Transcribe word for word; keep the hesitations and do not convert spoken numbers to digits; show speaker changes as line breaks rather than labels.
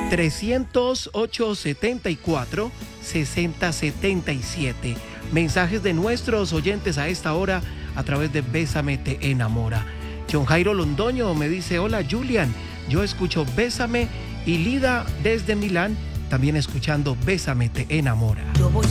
trescientos ocho setenta y cuatro sesenta setenta y siete. Mensajes de nuestros oyentes a esta hora a través de Bésame te enamora. John Jairo Londoño me dice: hola Julian, yo escucho Bésame, y Lida desde Milán también escuchando Bésame te enamora.